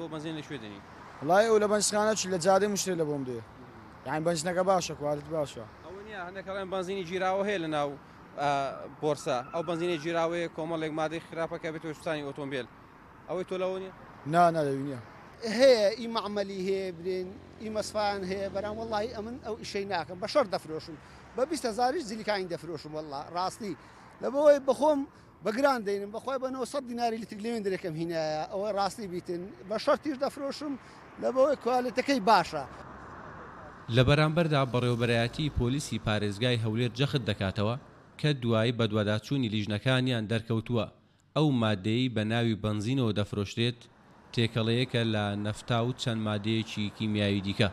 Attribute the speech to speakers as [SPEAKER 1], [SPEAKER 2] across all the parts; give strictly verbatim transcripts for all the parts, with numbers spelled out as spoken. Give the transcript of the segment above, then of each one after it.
[SPEAKER 1] تۆ بنزین لەکوێ دێنی؟
[SPEAKER 2] وڵای ئەو لە بەنجخانە چ لە جادەی مشتری لە بۆم دێ، یعنی بەنجەکە باشە کوالت باشە.
[SPEAKER 1] ئەوە نییە هەندێکڵێن بنزینی جیراوە هەیە لە ناو بۆرسا، ئەو بنزینی جیراوەیە کۆمەڵێک مادەی خراپەکە بێت شتانی ئۆتۆمبیل، ئەوەی تۆ لەوە نییە؟
[SPEAKER 2] نا نادەوی نییە.
[SPEAKER 3] هەیە ئی معمەلی هەیە برێن ئی مەسفان هەیە بەرام وەڵی ئەمن ئەو ئیشەی ناکەم بە شەر دەفرۆشم بە بیست هەزاریش زیلیکانی دەفرۆشم وەڵا ڕاستی لەبەوەی بەخۆم بەگران دێنم بەخۆی بە نۆ سەد دیناری لیتر لێوێن درێکم هینایە ئەوە ڕاستی بیتن بە شەر تیش دەفرۆشم لەبەوەی کوالێتەکەی باشە.
[SPEAKER 4] لە بەرامبەردا بەڕێوەبەرایەتی پۆلیسی پارێزگای هەولێر جەخت دەکاتەوە کە دوای بە دوواداچوونی لیژنەکانیان دەرکەوتووە ئەو مادەی بە ناوی بنزینەوە دەفرۆشرێت تێکەڵەیەکە لە نەفتا و چەند مادەیەکی کیمیاوی دیکە.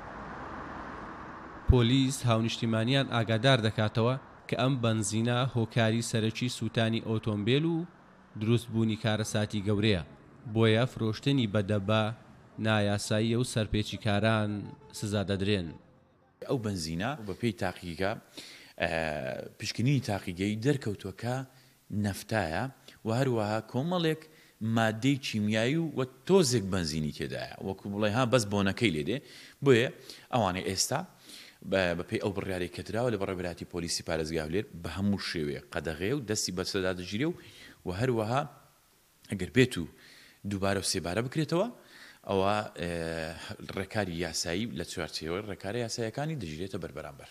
[SPEAKER 4] پۆلیس هاونیشتیمانیان ئاگادار دەکاتەوە کە ئەم بنزینە هۆکاری سەرەکی سووتانی ئۆتۆمبیل و دروستبوونی کارەساتی گەورەیە، بۆیە فرۆشتنی بەدەبە نایاساییە و سەرپێچی کاران سزا دەدرێن.
[SPEAKER 5] ئەو بنزینە بە پێی تاقیگە پشکنینی تاقیگەی دەرکەوتووەکە نەفتایە و هەروەها کۆمەڵێک مادەی چیمیایی و تۆزێک بنزینی تێدایە وەکو بڵێ ها بەس بۆنەکەی لێدێ، بۆیە ئەوانەی ئێستا بەپێی ئەو بڕیارەی کەدراوە لە بەڕێوەبەراتی پۆلیسی پارێزگای هەولێر بە هەموو شێوەیە قەدەغێ و دەستی بەسەدا دەگیرێ و و هەروەها ئەگەر بێت و دووبارە و سێبارە بکرێتەوە ئەوە ڕێکاری یاسایی لە چوارچێوەی ڕێکارە یاساییەکانی دەگیرێتە بەربەرامبەر.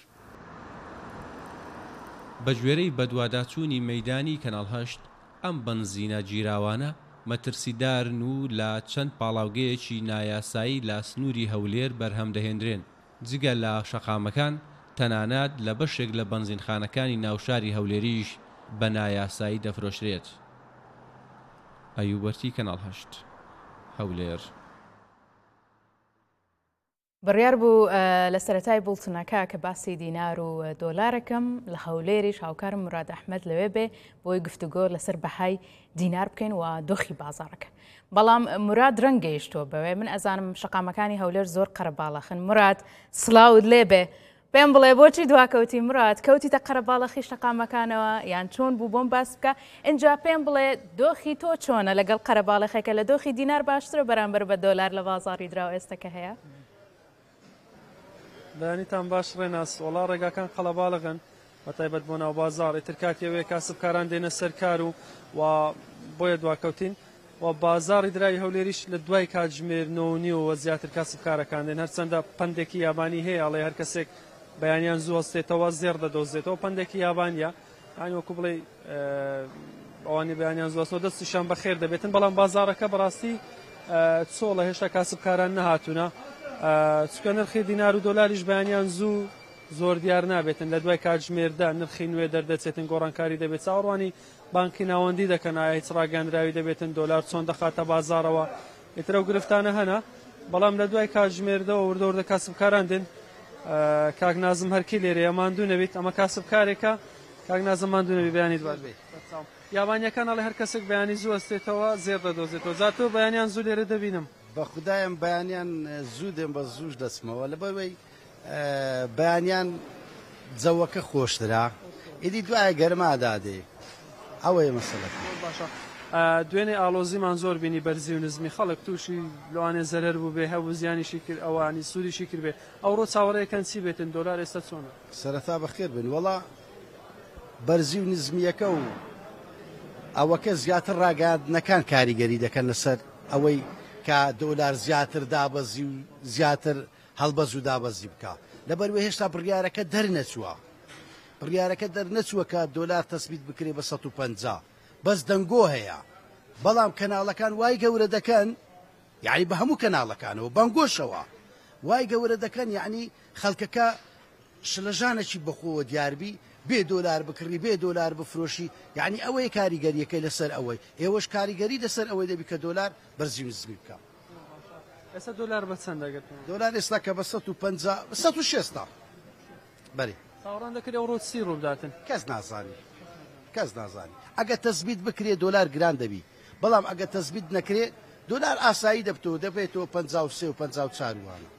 [SPEAKER 4] بە گوێرەی بەدواداچوونی مەیدانی کەناڵ هەشت ئەم بنزینە جیراوانە مەترسیدارن و لە چەند پاڵاوگەیەکی نایاسایی لە سنووری هەولێر بەرهەم دەهێنرێن، جگە لە شەقامەکان تەنانەت لە بەشێک لە بنزینخانەکانی ناوشاری هەولێریش بە نایاسایی دەفرۆشرێت. ئەیوب وەرتی کەناڵ هەشت هەولێر.
[SPEAKER 6] بڕیار بوو لە سەرەتای بوڵتنەکە کە باسی دینار و دۆلارەکەم لە هەولێریش هاوکارم مراد ئەحمەد لەوێ بێ بۆی گفتوگۆ لەسەر بەهای دینار بکەین و دۆخی بازارەکە. بەڵام مراد ڕەنگەیشتۆ بەوێ من ئەزانم شەقامەکانی هەولێر زۆر قەرەباڵەخن. مراد سڵاوت لێ بێ، پێم بڵێ بۆچی دواکەوتی مراد؟ کەوتیتە قەرەباڵەخی شەقامەکانەوە یان چۆن بوو بۆم باس بکە؟ اینجا پێم بڵێ دۆخی تۆ چۆنە لەگەڵ قەرەباڵەخێکە لە دۆخی دینار باشترە بەرامبەر بە دۆلار لە بازاڕی دراوە ئێستاکە هەیە؟
[SPEAKER 7] بەیانیتان باش ڕێناس، وەڵا ڕێگاکان قەڵەباڵغن بە تایبەت بۆ ناو بازاڕ، ئیتر کاتێوەیە کاسبکاران دێنە سەر کار و و بۆیە دواکەوتین و بازاڕی درای هەولێریش لە دوای کاتژمێرنەوەنی و زیاتر کاسبکارەکان دێن، هەرچەندە پندێکی یابانی هەیە ئەڵێ هەر کەسێک بەیانیان زوو هەستێتەوە زێر دەدۆزێتەوە، پندێکی یابانیە ئەنی وەکو بڵێ ئەوانی بەیانیان زووەستەوە دەستیشان بەخێر دەبێتن، بەڵام بازاڕەکە بەڕاستی چۆڵە هێشتا کاسبکاران نەهاتوونە، چکە نرخی دینار و دۆلاریش بەیانیان زوو زۆر دیار نابێتن، لە دوای کاتژمێردا نرخی نوێ دەردەچێتن، گۆڕانکاری دەبێت، چاوەڕوانی بانکی ناوەندی دەکەن ئایا هیچ ڕاگەاندراوی دەبێتن دۆلار چۆن دەخاتە بازاڕەوە، ئیترە و گرفتانە هەنا، بەڵام لە دوای کاتژمێردەوە وردەوردە کاسبکاران دێن. کاک نازم هەرکی لێرەیە ماندوو نەبێت، ئەمە کاسبکارێکە، کاک نازم ماندوو نەبێت بەیانی دوات بێت. یابانیەکان ئەڵێ هەر کەسێک بەیانی زوو هەستێتەوە زێر دەدۆزێتەوە، زاتۆ بەیانیان زوو لێرە دەبینم.
[SPEAKER 8] بە خوددایم بەیانیان زوو دێن بە زووش دەچمەوە لەبەرەوەی بەیانیان جەوەکە خۆشترا، ئیدی دوایە گەرمادادێ، ئەوەیە مەسەلەکە.
[SPEAKER 7] دوێنێ ئالۆزیمان زۆر بینی بەرزی و نزمی خەڵک تووشی لەوانێ زەرەر بوو بێ، هەبوو زیانیشی کرد، ئەوانی سوودیشی کرد بێ، ئەوڕۆ چاوەڕێیەکەن چی بێتن دۆلار ئێستا چۆنە؟
[SPEAKER 8] سەرەتا بەخێر بن، وەڵا بەرزی و نزمیەکە و ئەوەکە زیاتر ڕاگەاندنەکان کاریگەری دەکەن لەسەر ئەوەی کە دۆلار زیاتر دابەزی و زیاتر هەڵبەز و دابەزی بکە، لەبەروێ هێشتا بڕیارەکە دەرنەچووە، بڕیارەکە دەرنەچووە کە دۆلار تەسبیت بکرێ بە سەد و پەنجا، بەس دەنگۆ هەیە، بەڵام کەناڵەکان وای گەورە دەکەن، یعنی بە هەموو کەناڵەکانەوە بەنگۆشەوە وای گەورە دەکەن، یعنی خەڵکەکە شلەژانێکی بەخۆوە دیاربی بێ دۆلار بکڕی بێ دۆلار بفرۆشی، یعنی ئەوەی کاریگەریەکەی لەسەر ئەوەی، ئێوەش کاریگەری لەسەر ئەوەی دەبی کە دۆلار بەرزی و نزمی بکە.
[SPEAKER 7] ئێستا دۆلار بە چەند دەگەێت؟
[SPEAKER 8] دۆلار ئێستا کە بە سەد و پەنجا سەد و شێستا بەێ
[SPEAKER 7] چاوەڕان دەکرێت ئەوڕۆ سی ڕووداتن،
[SPEAKER 8] کەس نازانی کەس نازانی ئەگە تەسبیت بکرێ دۆلار گران دەبی، بەڵام ئەگە تەسبیت نەکرێ دۆلار ئاسایی دەبتەوە دەبێتەوە پەنجا و سێ و پەنجا و چار وانە.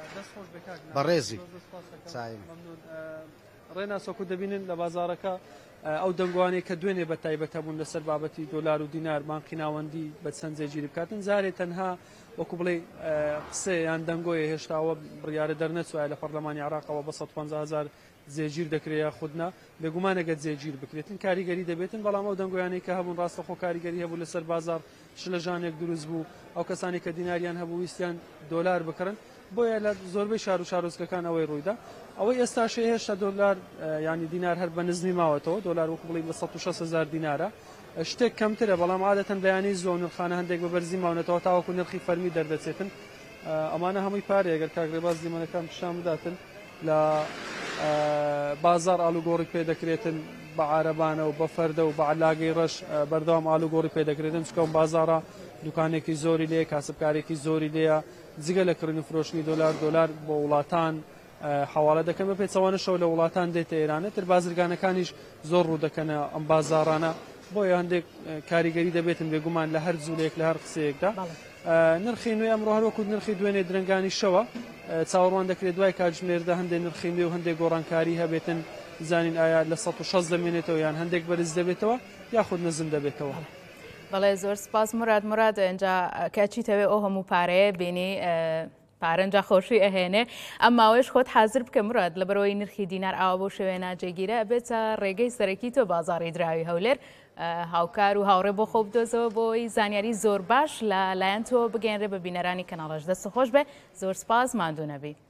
[SPEAKER 8] بەڕێزی
[SPEAKER 7] ڕێناسۆکو دەبینن لە بازارەکە ئەو دەنگوانەی کە دوێنێ بە تایبەت هەبوون لەسەر بابەتی دۆلار و دینار بانقی ناوەندی بە چەند جێگیری بکاتن زارێ تەنها وەکو بڵێ قسەیان دەنگۆیە هێشتاوە بڕیارە دەرنەچوایە لە پەرلەمانی عێراقەوە بە سەد و پەنجا هەزار زێگیر دەکرێت خودنا بێگومانەگەت زێگیر بکرێتن کاریگەری دەبێتن بەڵام ئەو دەنگۆیانەی کە هەبوون ڕاستەخۆ کاریگەری هەبوو لەسەر بازار شلەژانێک دروست بوو ئەو کەسانی کە دیناریان هەبوو ویستیان دۆلار بکڕن بۆیە لە زۆربەی شار و شارۆچکەکان ئەوەی ڕوویدا ئەوەی ئێستاشە هێشتا دۆلار ینی دینار هەر بە نزمی ماوەتەوە دۆلار وەکو بڵێ بە سەد و شەش هەزار دینارە شتێک کەمترە بەڵام عادەتەن بەیانی زۆر نرخانە هەندێک بە بەرزی ماونەتەوە تاوەکو نرخی فەرمی دەردەچێتن ئەمانە هەمووی پارێ ئەگەر کاگرێباز دیمەنەکان پیشان بداتن لە بازار ئالوگۆڕی پێ دەکرێتن بە عارەبانە و بە فەردە و بە علاگەی ڕەش بەردەوام ئالوگۆڕی پێ دەکرێتن چکەم بازارە دوکانێکی زۆری لێ کاسبکارێکی زۆری لێە جگە لە کڕین و فرۆشتنی دۆلار دۆلار بۆ وڵاتان حواڵە دەکەن بە پێچەوانەشەوە لە وڵاتان دێتە ئێرانە تر بازرگانەکانیش زۆر ڕوو دەکەنە ئەم بازارانە بۆیە هەندێک کاریگەری دەبێتن بێگومان لە هەر جوولێک لە هەر قسەیەکدا نرخی نوێ ئەمڕۆ هەروەکو نرخی دوێنێ درنگانی شەوە چاوەڕوان دەکرێت دوای کاتژمێردا هەندێک نرخی نوێ و هەندێک گۆڕانکاری هەبێتن زانین ئایا لە سەد و شەش دەمێنێتەوە یان هەندێک بەرز دەبێتەوە یاخود نزم دەبێتەوە.
[SPEAKER 6] بەڵێ زۆر سپاس مراد مراد ئەنجا کاچیتەوێ ئەو هەموو پارەیە بینی پارەنجا خۆشی ئەهێنێ ئەم ماوەش خۆت حازر بکە مراد لەبەرەوەی نرخی دینار ئاوا بۆ شوێ ناجێگیرە بێتە ڕێگەی سەرەکی تۆ بازاڕی دراوی هەولێر هاوکار و هاوڕێ بۆ خۆ بدۆزەوە بۆی زانیاری زۆر باش لە لایەن تۆ بگەێنرێ بە بینەرانی کەناڵەش دەست خۆش بێ زۆر سپاس ماندوو نەبی.